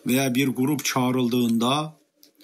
veya bir grup çağrıldığında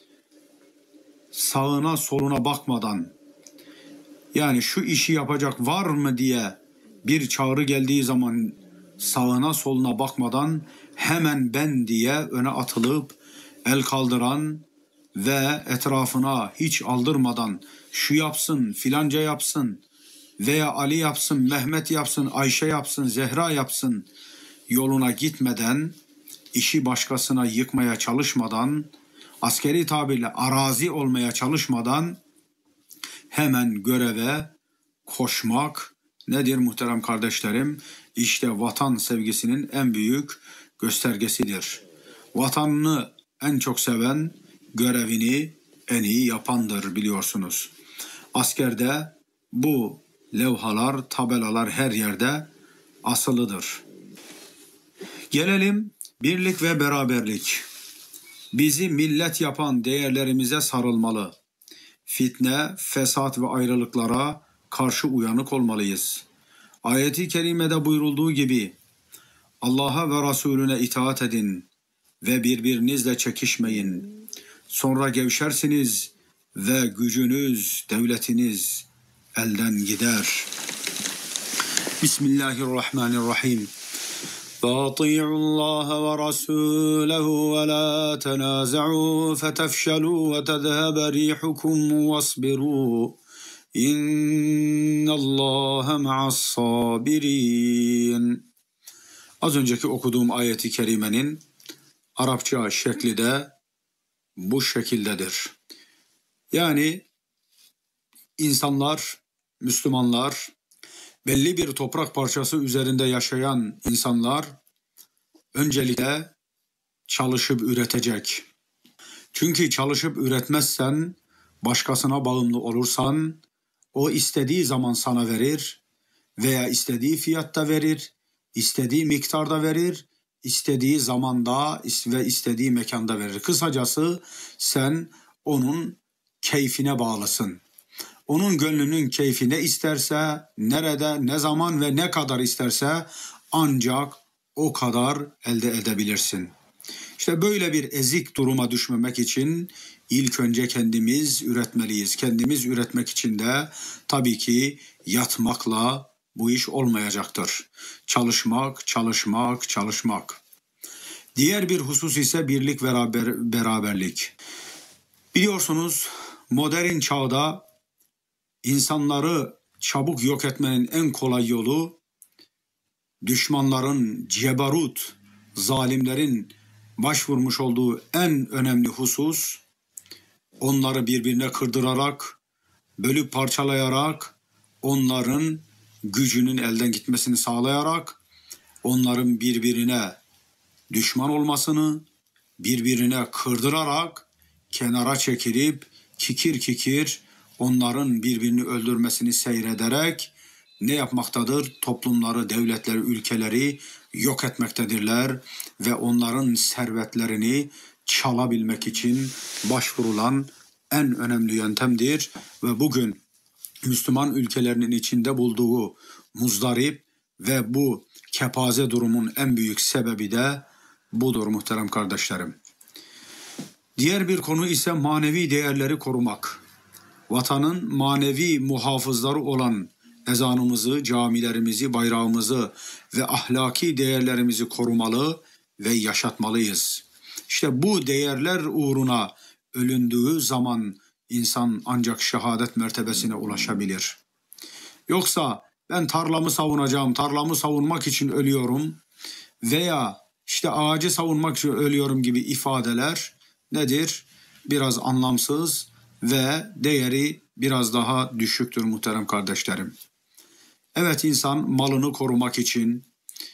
sağına soluna bakmadan, yani şu işi yapacak var mı diye bir çağrı geldiği zaman sağına soluna bakmadan hemen ben diye öne atılıp el kaldıran ve etrafına hiç aldırmadan şu yapsın, filanca yapsın veya Ali yapsın, Mehmet yapsın, Ayşe yapsın, Zehra yapsın yoluna gitmeden, işi başkasına yıkmaya çalışmadan, askeri tabirle arazi olmaya çalışmadan hemen göreve koşmak nedir muhterem kardeşlerim? İşte vatan sevgisinin en büyük göstergesidir. Vatanını en çok seven görevini en iyi yapandır, biliyorsunuz. Askerde bu levhalar, tabelalar her yerde asılıdır. Gelelim birlik ve beraberlik. Bizi millet yapan değerlerimize sarılmalı. Fitne, fesat ve ayrılıklara karşı uyanık olmalıyız. Ayet-i kerimede buyurulduğu gibi Allah'a ve Resulüne itaat edin ve birbirinizle çekişmeyin. Sonra gevşersiniz ve gücünüz, devletiniz elden gider. Bismillahirrahmanirrahim. وَاطِيعُوا اللّٰهَ وَرَسُولَهُ وَلَا تَنَازَعُوا فَتَفْشَلُوا وَتَذْهَبَ رِيحُكُمْ وَاصْبِرُوا اِنَّ اللّٰهَ مَعَ الصَّابِرِينَ. Az önceki okuduğum ayeti kerimenin Arapça şekli de bu şekildedir. Yani insanlar, Müslümanlar, belli bir toprak parçası üzerinde yaşayan insanlar öncelikle çalışıp üretecek. Çünkü çalışıp üretmezsen, başkasına bağımlı olursan, o istediği zaman sana verir veya istediği fiyatta verir, istediği miktarda verir, istediği zamanda ve istediği mekanda verir. Kısacası sen onun keyfine bağlısın. Onun gönlünün keyfi ne isterse, nerede, ne zaman ve ne kadar isterse ancak o kadar elde edebilirsin. İşte böyle bir ezik duruma düşmemek için ilk önce kendimiz üretmeliyiz. Kendimiz üretmek için de tabii ki yatmakla bu iş olmayacaktır. Çalışmak, çalışmak, çalışmak. Diğer bir husus ise birlik ve beraberlik. Biliyorsunuz modern çağda İnsanları çabuk yok etmenin en kolay yolu, düşmanların, cebarut, zalimlerin başvurmuş olduğu en önemli husus, onları birbirine kırdırarak, bölüp parçalayarak, onların gücünün elden gitmesini sağlayarak, onların birbirine düşman olmasını, birbirine kırdırarak, kenara çekilip, kikir kikir, onların birbirini öldürmesini seyrederek ne yapmaktadır? Toplumları, devletleri, ülkeleri yok etmektedirler ve onların servetlerini çalabilmek için başvurulan en önemli yöntemdir. Ve bugün Müslüman ülkelerinin içinde bulduğu muzdarip ve bu kepaze durumun en büyük sebebi de budur muhterem kardeşlerim. Diğer bir konu ise manevi değerleri korumak. Vatanın manevi muhafızları olan ezanımızı, camilerimizi, bayrağımızı ve ahlaki değerlerimizi korumalı ve yaşatmalıyız. İşte bu değerler uğruna ölündüğü zaman insan ancak şehadet mertebesine ulaşabilir. Yoksa ben tarlamı savunacağım, tarlamı savunmak için ölüyorum veya işte ağacı savunmak için ölüyorum gibi ifadeler nedir? Biraz anlamsız ve değeri biraz daha düşüktür muhterem kardeşlerim. Evet, insan malını korumak için,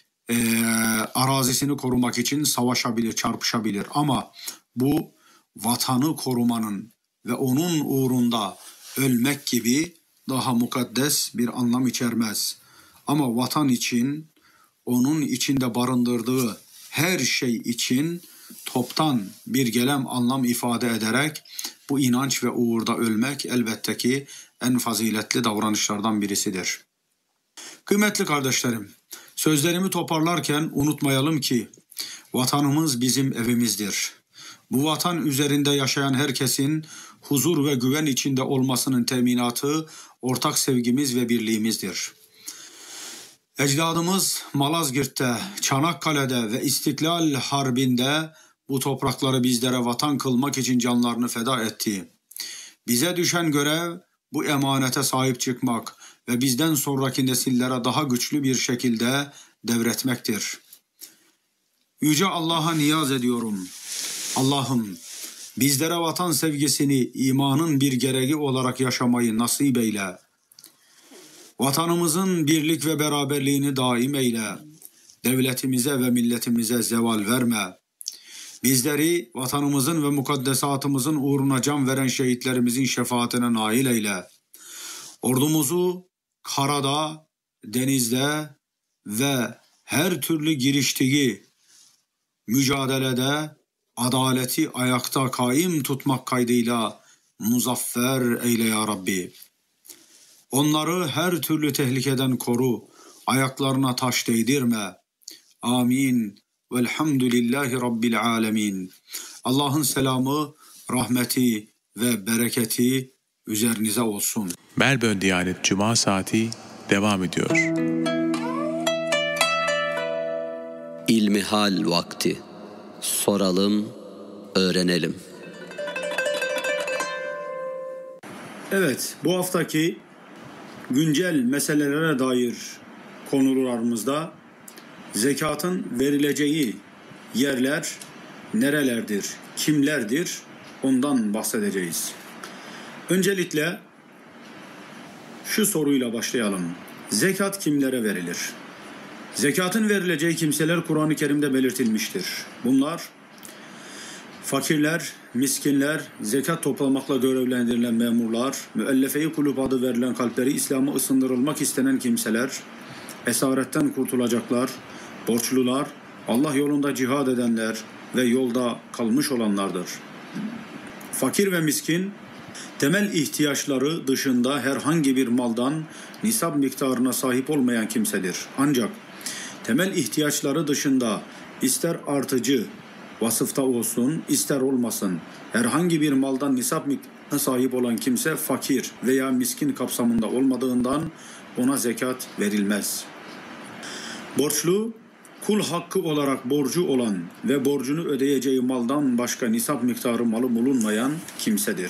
arazisini korumak için savaşabilir, çarpışabilir ama bu vatanı korumanın ve onun uğrunda ölmek gibi daha mukaddes bir anlam içermez. Ama vatan için, onun içinde barındırdığı her şey için toptan bir gelem anlam ifade ederek bu inanç ve uğurda ölmek elbette ki en faziletli davranışlardan birisidir. Kıymetli kardeşlerim, sözlerimi toparlarken unutmayalım ki Vatanımız bizim evimizdir. Bu vatan üzerinde yaşayan herkesin huzur ve güven içinde olmasının teminatı ortak sevgimiz ve birliğimizdir. Ecdadımız Malazgirt'te, Çanakkale'de ve İstiklal Harbi'nde bu toprakları bizlere vatan kılmak için canlarını feda etti. Bize düşen görev bu emanete sahip çıkmak ve bizden sonraki nesillere daha güçlü bir şekilde devretmektir. Yüce Allah'a niyaz ediyorum. Allah'ım bizlere vatan sevgisini imanın bir gereği olarak yaşamayı nasip eyle. Vatanımızın birlik ve beraberliğini daim eyle. Devletimize ve milletimize zeval verme. Bizleri vatanımızın ve mukaddesatımızın uğruna can veren şehitlerimizin şefaatine nail eyle. Ordumuzu karada, denizde ve her türlü giriştiği mücadelede adaleti ayakta kaim tutmak kaydıyla muzaffer eyle ya Rabbi. Onları her türlü tehlikeden koru, ayaklarına taş değdirme. Amin. Velhamdülillahi Rabbil alemin. Allah'ın selamı, rahmeti ve bereketi üzerinize olsun. Melbourne Diyanet Cuma saati devam ediyor. İlmihal vakti. Soralım, öğrenelim. Evet, bu haftaki güncel meselelere dair konularımızda zekatın verileceği yerler nerelerdir, kimlerdir ondan bahsedeceğiz. Öncelikle şu soruyla başlayalım. Zekat kimlere verilir? Zekatın verileceği kimseler Kur'an-ı Kerim'de belirtilmiştir. Bunlar fakirler, miskinler, zekat toplamakla görevlendirilen memurlar, müellefe-i kulüp adı verilen kalpleri İslam'a ısındırılmak istenen kimseler, esaretten kurtulacaklar, borçlular, Allah yolunda cihad edenler ve yolda kalmış olanlardır. Fakir ve miskin, temel ihtiyaçları dışında herhangi bir maldan nisap miktarına sahip olmayan kimsedir. Ancak temel ihtiyaçları dışında ister artıcı vasıfta olsun, ister olmasın herhangi bir maldan nisap miktarına sahip olan kimse fakir veya miskin kapsamında olmadığından ona zekat verilmez. Borçlu, kul hakkı olarak borcu olan ve borcunu ödeyeceği maldan başka nisap miktarı malı bulunmayan kimsedir.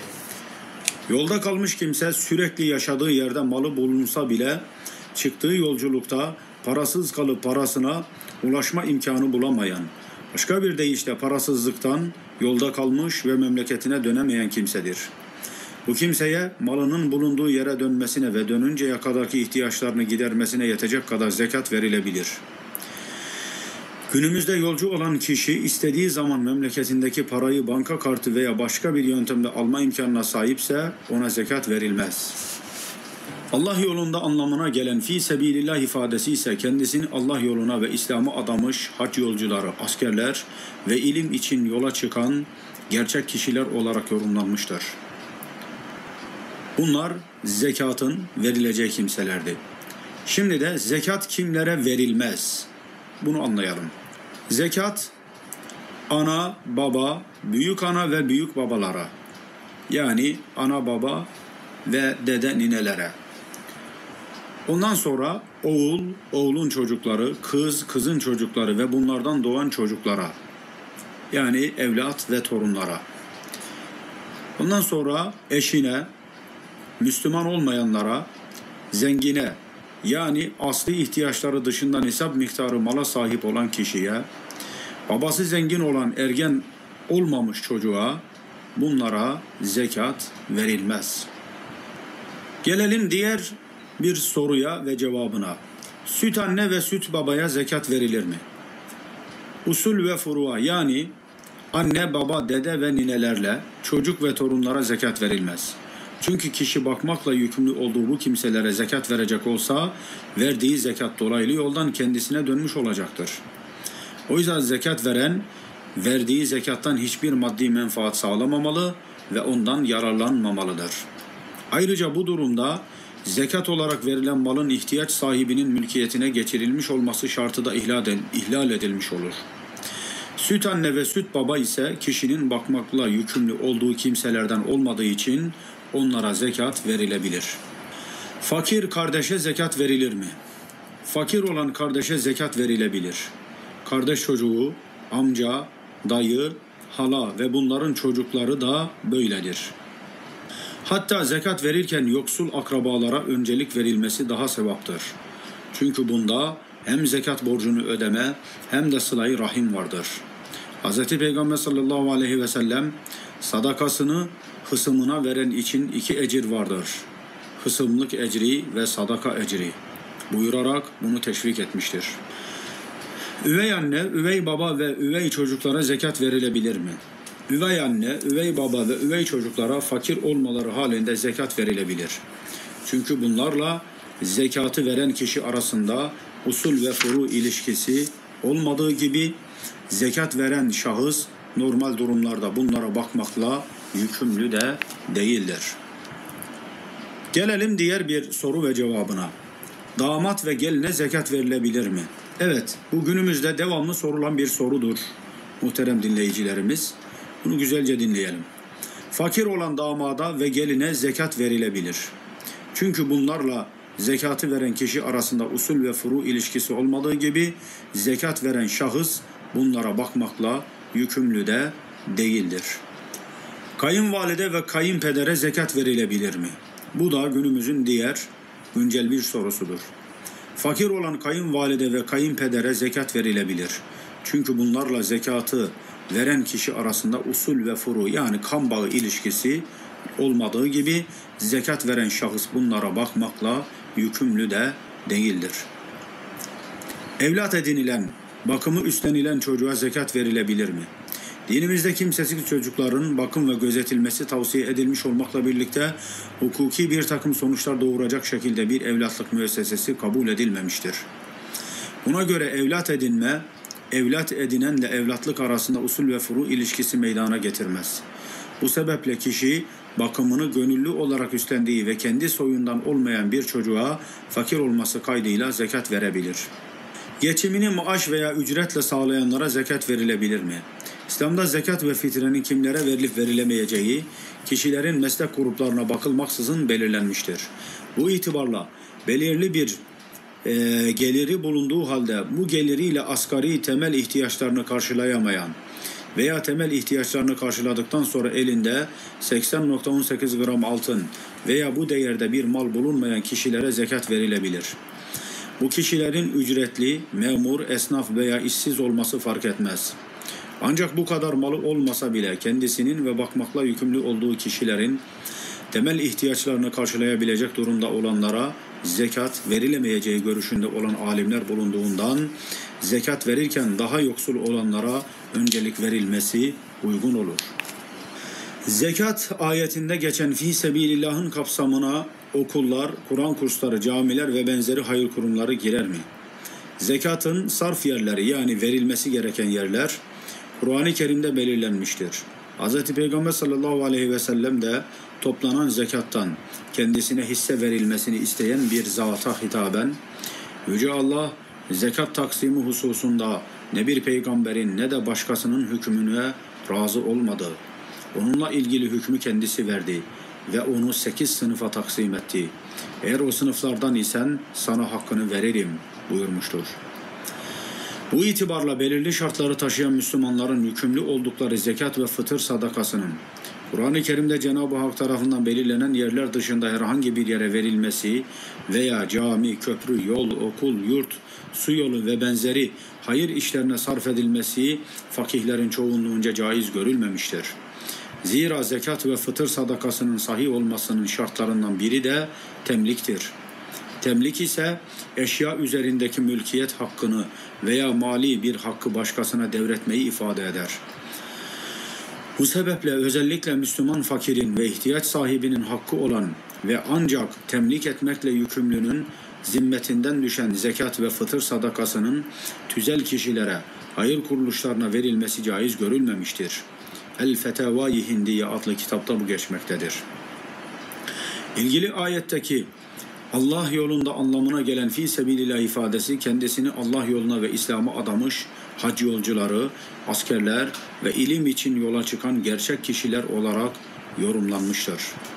Yolda kalmış kimse sürekli yaşadığı yerde malı bulunsa bile çıktığı yolculukta parasız kalıp parasına ulaşma imkanı bulamayan, başka bir deyişle parasızlıktan yolda kalmış ve memleketine dönemeyen kimsedir. Bu kimseye malının bulunduğu yere dönmesine ve dönünceye kadarki ihtiyaçlarını gidermesine yetecek kadar zekat verilebilir. Günümüzde yolcu olan kişi istediği zaman memleketindeki parayı banka kartı veya başka bir yöntemle alma imkanına sahipse ona zekat verilmez. Allah yolunda anlamına gelen fi sebilillah ifadesi ise kendisini Allah yoluna ve İslam'a adamış hac yolcuları, askerler ve ilim için yola çıkan gerçek kişiler olarak yorumlanmıştır. Bunlar zekatın verileceği kimselerdi. Şimdi de zekat kimlere verilmez? Bunu anlayalım. Zekat ana, baba, büyük ana ve büyük babalara, yani ana baba ve dede ninelere. Ondan sonra oğul, oğlun çocukları, kız, kızın çocukları ve bunlardan doğan çocuklara, yani evlat ve torunlara. Ondan sonra eşine, Müslüman olmayanlara, zengine, yani asli ihtiyaçları dışında nisap miktarı mala sahip olan kişiye, babası zengin olan ergen olmamış çocuğa, bunlara zekat verilmez. Gelelim diğer bir soruya ve cevabına. Süt anne ve süt babaya zekat verilir mi? Usul ve furuğa, yani anne, baba, dede ve ninelerle çocuk ve torunlara zekat verilmez. Çünkü kişi bakmakla yükümlü olduğu bu kimselere zekat verecek olsa verdiği zekat dolaylı yoldan kendisine dönmüş olacaktır. O yüzden zekat veren verdiği zekattan hiçbir maddi menfaat sağlamamalı ve ondan yararlanmamalıdır. Ayrıca bu durumda zekat olarak verilen malın ihtiyaç sahibinin mülkiyetine geçirilmiş olması şartı da ihlal edilmiş olur. Süt anne ve süt baba ise kişinin bakmakla yükümlü olduğu kimselerden olmadığı için onlara zekat verilebilir. Fakir kardeşe zekat verilir mi? Fakir olan kardeşe zekat verilebilir. Kardeş çocuğu, amca, dayı, hala ve bunların çocukları da böyledir. Hatta zekat verirken yoksul akrabalara öncelik verilmesi daha sevaptır. Çünkü bunda hem zekat borcunu ödeme hem de sıla-i rahim vardır. Hz. Peygamber sallallahu aleyhi ve sellem sadakasını hısımına veren için 2 ecir vardır. Hısımlık ecri ve sadaka ecri buyurarak bunu teşvik etmiştir. Üvey anne, üvey baba ve üvey çocuklara zekat verilebilir mi? Üvey anne, üvey baba ve üvey çocuklara fakir olmaları halinde zekat verilebilir. Çünkü bunlarla zekatı veren kişi arasında usul ve furu ilişkisi olmadığı gibi zekat veren şahıs normal durumlarda bunlara bakmakla yükümlü de değildir. Gelelim diğer bir soru ve cevabına. Damat ve geline zekat verilebilir mi? Evet, bu günümüzde devamlı sorulan bir sorudur muhterem dinleyicilerimiz. Bunu güzelce dinleyelim. Fakir olan damada ve geline zekat verilebilir. Çünkü bunlarla zekatı veren kişi arasında usul ve furu ilişkisi olmadığı gibi zekat veren şahıs bunlara bakmakla yükümlü de değildir. Kayınvalide ve kayınpedere zekat verilebilir mi? Bu da günümüzün diğer güncel bir sorusudur. Fakir olan kayınvalide ve kayınpedere zekat verilebilir. Çünkü bunlarla zekatı veren kişi arasında usul ve furu yani kan bağı ilişkisi olmadığı gibi zekat veren şahıs bunlara bakmakla yükümlü de değildir. Evlat edinilen, bakımı üstlenilen çocuğa zekat verilebilir mi? Dinimizde kimsesiz çocukların bakım ve gözetilmesi tavsiye edilmiş olmakla birlikte hukuki bir takım sonuçlar doğuracak şekilde bir evlatlık müessesesi kabul edilmemiştir. Buna göre evlat edinme, evlat edinenle evlatlık arasında usul ve furu ilişkisi meydana getirmez. Bu sebeple kişi bakımını gönüllü olarak üstlendiği ve kendi soyundan olmayan bir çocuğa fakir olması kaydıyla zekat verebilir. Geçimini maaş veya ücretle sağlayanlara zekat verilebilir mi? İslam'da zekat ve fitrenin kimlere verilip verilemeyeceği kişilerin meslek gruplarına bakılmaksızın belirlenmiştir. Bu itibarla belirli bir geliri bulunduğu halde bu geliriyle asgari temel ihtiyaçlarını karşılayamayan veya temel ihtiyaçlarını karşıladıktan sonra elinde 80.18 gram altın veya bu değerde bir mal bulunmayan kişilere zekat verilebilir. Bu kişilerin ücretli, memur, esnaf veya işsiz olması fark etmez. Ancak bu kadar malı olmasa bile kendisinin ve bakmakla yükümlü olduğu kişilerin temel ihtiyaçlarını karşılayabilecek durumda olanlara zekat verilemeyeceği görüşünde olan alimler bulunduğundan zekat verirken daha yoksul olanlara öncelik verilmesi uygun olur. Zekat ayetinde geçen fi sebilillah'ın kapsamına okullar, Kur'an kursları, camiler ve benzeri hayır kurumları girer mi? Zekatın sarf yerleri yani verilmesi gereken yerler Kur'an-ı Kerim'de belirlenmiştir. Hz. Peygamber sallallahu aleyhi ve sellem de toplanan zekattan kendisine hisse verilmesini isteyen bir zata hitaben, Yüce Allah zekat taksimi hususunda ne bir peygamberin ne de başkasının hükmüne razı olmadı. Onunla ilgili hükmü kendisi verdi ve onu 8 sınıfa taksim etti. Eğer o sınıflardan isen sana hakkını veririm buyurmuştur. Bu itibarla belirli şartları taşıyan Müslümanların yükümlü oldukları zekat ve fıtır sadakasının Kur'an-ı Kerim'de Cenab-ı Hak tarafından belirlenen yerler dışında herhangi bir yere verilmesi veya cami, köprü, yol, okul, yurt, su yolu ve benzeri hayır işlerine sarf edilmesi fakihlerin çoğunluğunca caiz görülmemiştir. Zira zekat ve fıtır sadakasının sahih olmasının şartlarından biri de temliktir. Temlik ise eşya üzerindeki mülkiyet hakkını veya mali bir hakkı başkasına devretmeyi ifade eder. Bu sebeple özellikle Müslüman fakirin ve ihtiyaç sahibinin hakkı olan ve ancak temlik etmekle yükümlünün zimmetinden düşen zekat ve fıtır sadakasının tüzel kişilere, hayır kuruluşlarına verilmesi caiz görülmemiştir. El-Fetavai Hindiye adlı kitapta bu geçmektedir. İlgili ayetteki Allah yolunda anlamına gelen fi sebilillah ifadesi kendisini Allah yoluna ve İslam'a adamış hac yolcuları, askerler ve ilim için yola çıkan gerçek kişiler olarak yorumlanmıştır.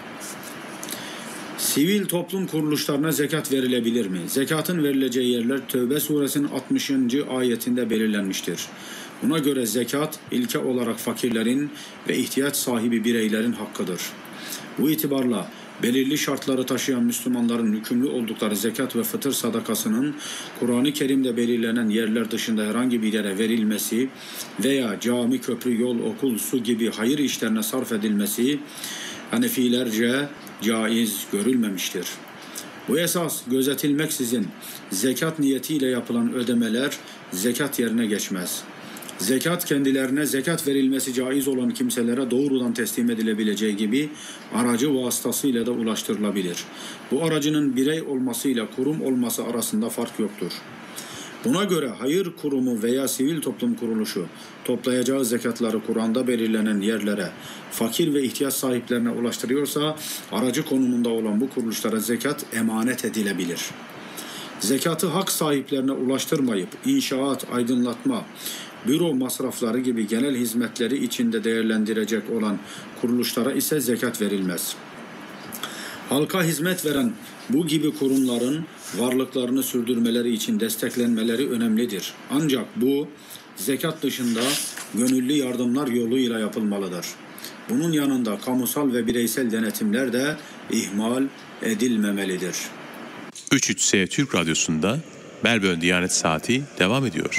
Sivil toplum kuruluşlarına zekat verilebilir mi? Zekatın verileceği yerler Tevbe suresinin 60. ayetinde belirlenmiştir. Buna göre zekat ilke olarak fakirlerin ve ihtiyaç sahibi bireylerin hakkıdır. Bu itibarla belirli şartları taşıyan Müslümanların yükümlü oldukları zekat ve fıtır sadakasının Kur'an-ı Kerim'de belirlenen yerler dışında herhangi bir yere verilmesi veya cami, köprü, yol, okul, su gibi hayır işlerine sarf edilmesi Hanefilerce caiz görülmemiştir. Bu esas gözetilmeksizin zekat niyetiyle yapılan ödemeler zekat yerine geçmez. Zekat kendilerine zekat verilmesi caiz olan kimselere doğrudan teslim edilebileceği gibi aracı vasıtasıyla da ulaştırılabilir. Bu aracının birey olmasıyla kurum olması arasında fark yoktur. Buna göre hayır kurumu veya sivil toplum kuruluşu toplayacağı zekatları Kur'an'da belirlenen yerlere, fakir ve ihtiyaç sahiplerine ulaştırıyorsa aracı konumunda olan bu kuruluşlara zekat emanet edilebilir. Zekatı hak sahiplerine ulaştırmayıp inşaat, aydınlatma, büro masrafları gibi genel hizmetleri içinde değerlendirecek olan kuruluşlara ise zekat verilmez. Halka hizmet veren bu gibi kurumların varlıklarını sürdürmeleri için desteklenmeleri önemlidir. Ancak bu zekat dışında gönüllü yardımlar yoluyla yapılmalıdır. Bunun yanında kamusal ve bireysel denetimler de ihmal edilmemelidir. 33S Türk Radyosu'nda Melbourne Diyanet Saati devam ediyor.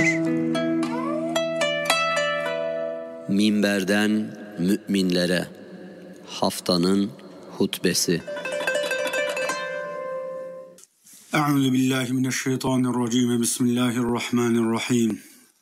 Minberden müminlere haftanın hutbesi. Euzu billahi mineşşeytanirracim. Bismillahirrahmanirrahim.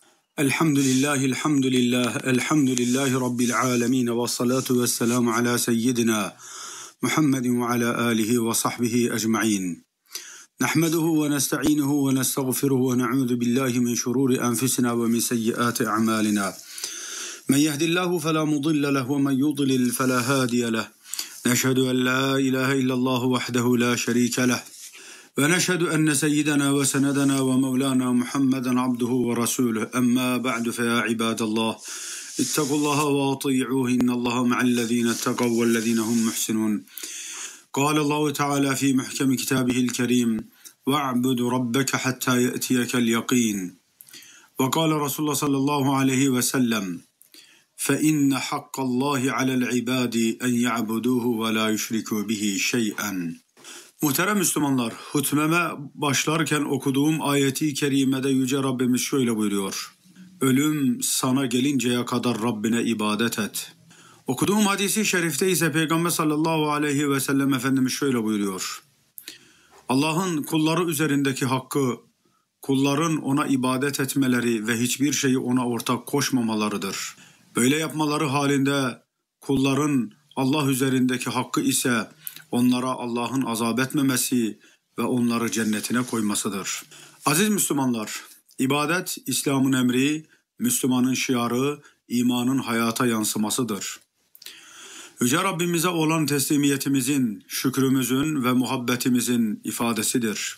Elhamdülillahi rabbil alamin ve salatu vesselamu ala seyyidina Muhammedin ve ala alihi ve sahbihi ecmaîn. Nahmeduhu ve nestaînuhu ve nestağfiruhu ve na'ûzu billahi min şurûri enfusina ve min seyyiâti a'mâlina. Men yehdillahu fela mudille leh ve men yudlil fela hadiye leh. Neşhedü en la ilahe illallah vahdehu la şerîke leh. Ve neşhedü enne seyyidena ve senedena ve mevlana Muhammeden abduhu ve rasuluhu. Emma ba'du fe ya ibadallah. İttekullaha ve ati'uhu innallaha ma'allezine ettekav vellezine hum muhsinun. قال الله تعالى في محكم كتابه الكريم واعبد ربك حتى يأتيك اليقين وقال رسول الله صلى الله عليه وسلم فإن حق الله على العباد أن يعبدوه ولا يشركوا به شيئا. Muhterem Müslümanlar, hutbeme başlarken okuduğum ayeti kerimede Yüce Rabbimiz şöyle buyuruyor: Ölüm sana gelinceye kadar Rabbine ibadet et. Okuduğum hadisi şerifte ise Peygamber sallallahu aleyhi ve sellem Efendimiz şöyle buyuruyor: Allah'ın kulları üzerindeki hakkı, kulların ona ibadet etmeleri ve hiçbir şeyi ona ortak koşmamalarıdır. Böyle yapmaları halinde kulların Allah üzerindeki hakkı ise onlara Allah'ın azap etmemesi ve onları cennetine koymasıdır. Aziz Müslümanlar, ibadet İslam'ın emri, Müslümanın şiarı, imanın hayata yansımasıdır. Yüce Rabbimize olan teslimiyetimizin, şükrümüzün ve muhabbetimizin ifadesidir.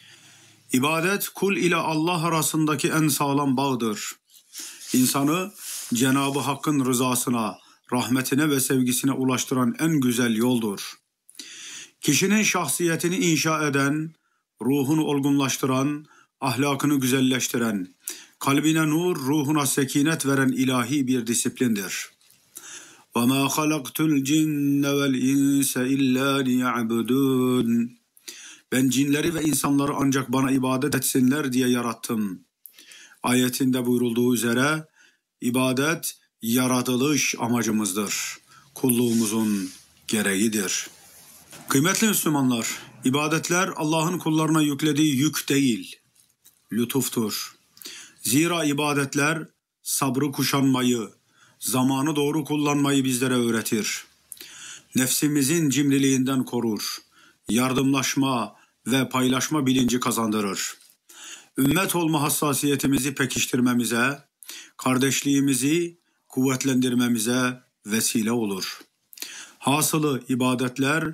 İbadet kul ile Allah arasındaki en sağlam bağdır. İnsanı Cenab-ı Hakk'ın rızasına, rahmetine ve sevgisine ulaştıran en güzel yoldur. Kişinin şahsiyetini inşa eden, ruhunu olgunlaştıran, ahlakını güzelleştiren, kalbine nur, ruhuna sekinet veren ilahi bir disiplindir. وَمَا خَلَقْتُ الْجِنَّ وَالْاِنْسَ اِلَّا لِيَعْبُدُونَ. Ben cinleri ve insanları ancak bana ibadet etsinler diye yarattım. Ayetinde buyurulduğu üzere ibadet yaratılış amacımızdır. Kulluğumuzun gereğidir. Kıymetli Müslümanlar, ibadetler Allah'ın kullarına yüklediği yük değil, lütuftur. Zira ibadetler sabrı kuşanmayı, zamanı doğru kullanmayı bizlere öğretir. Nefsimizin cimriliğinden korur, yardımlaşma ve paylaşma bilinci kazandırır. Ümmet olma hassasiyetimizi pekiştirmemize, kardeşliğimizi kuvvetlendirmemize vesile olur. Hasılı ibadetler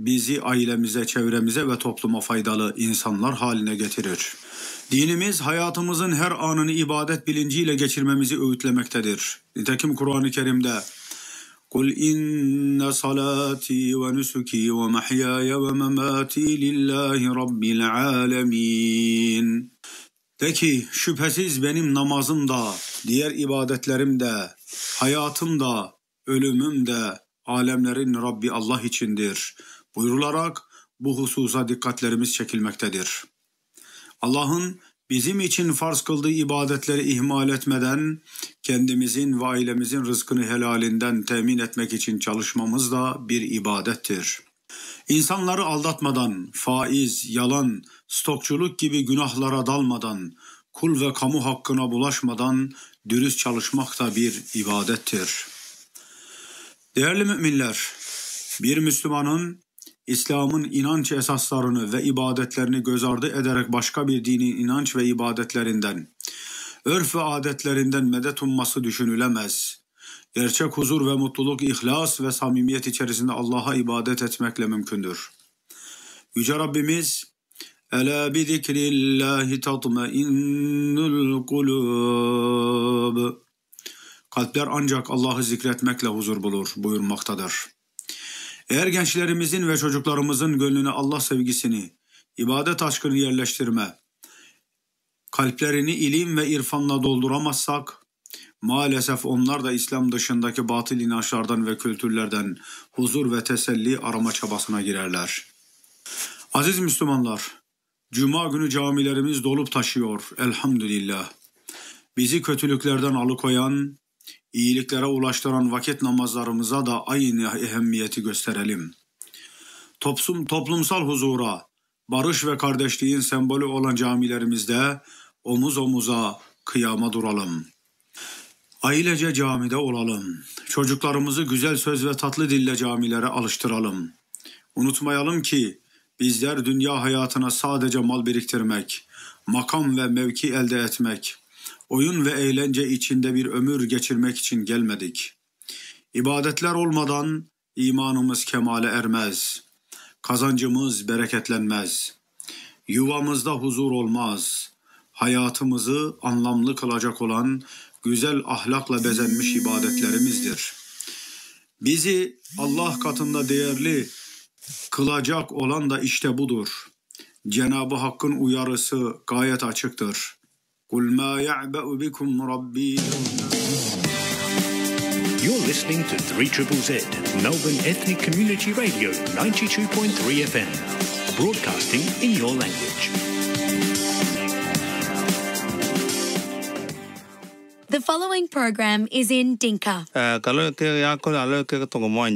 bizi ailemize, çevremize ve topluma faydalı insanlar haline getirir. Dinimiz hayatımızın her anını ibadet bilinciyle geçirmemizi öğütlemektedir. Nitekim Kur'an-ı Kerim'de قُلْ إِنَّ صَلَاتِي وَنُسُكِي وَمَحْيَايَ وَمَمَاتِي لِلّٰهِ رَبِّ الْعَالَمِينَ. De ki şüphesiz benim namazım da, diğer ibadetlerim de, hayatım da, ölümüm de alemlerin Rabbi Allah içindir buyurularak bu hususa dikkatlerimiz çekilmektedir. Allah'ın bizim için farz kıldığı ibadetleri ihmal etmeden kendimizin ve ailemizin rızkını helalinden temin etmek için çalışmamız da bir ibadettir. İnsanları aldatmadan, faiz, yalan, stokçuluk gibi günahlara dalmadan, kul ve kamu hakkına bulaşmadan dürüst çalışmak da bir ibadettir. Değerli müminler, bir Müslümanın İslam'ın inanç esaslarını ve ibadetlerini göz ardı ederek başka bir dinin inanç ve ibadetlerinden, örf ve adetlerinden medet umması düşünülemez. Gerçek huzur ve mutluluk, ihlas ve samimiyet içerisinde Allah'a ibadet etmekle mümkündür. Yüce Rabbimiz, "Ela bi zikrillahi tatmainnul kulub." Kalpler ancak Allah'ı zikretmekle huzur bulur buyurmaktadır. Eğer gençlerimizin ve çocuklarımızın gönlüne Allah sevgisini, ibadet aşkını yerleştirme, kalplerini ilim ve irfanla dolduramazsak, maalesef onlar da İslam dışındaki batıl inançlardan ve kültürlerden huzur ve teselli arama çabasına girerler. Aziz Müslümanlar, Cuma günü camilerimiz dolup taşıyor elhamdülillah. Bizi kötülüklerden alıkoyan, iyiliklere ulaştıran vakit namazlarımıza da aynı ehemmiyeti gösterelim. Toplumsal huzura, barış ve kardeşliğin sembolü olan camilerimizde omuz omuza kıyama duralım. Ailece camide olalım. Çocuklarımızı güzel söz ve tatlı dille camilere alıştıralım. Unutmayalım ki bizler dünya hayatına sadece mal biriktirmek, makam ve mevki elde etmek, oyun ve eğlence içinde bir ömür geçirmek için gelmedik. İbadetler olmadan imanımız kemale ermez. Kazancımız bereketlenmez. Yuvamızda huzur olmaz. Hayatımızı anlamlı kılacak olan güzel ahlakla bezenmiş ibadetlerimizdir. Bizi Allah katında değerli kılacak olan da işte budur. Cenab-ı Hakk'ın uyarısı gayet açıktır. قُلْ مَا يَعْبَأُ بِكُمْ رَبِّي. You're listening to 3ZZZ, Melbourne Ethnic Community Radio, 92.3 FM, broadcasting in your language. The following program is in Dinka. Kalau ke aku lalu ke tengok